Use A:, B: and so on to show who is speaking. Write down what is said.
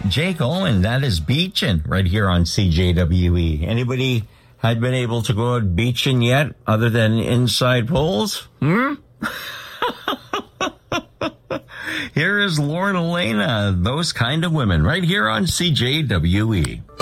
A: Jake Owen, that is beaching right here on CJWE. Anybody had been able to go out beaching yet other than inside pools? Here is Lauren Elena, Those Kind of Women, right here on CJWE.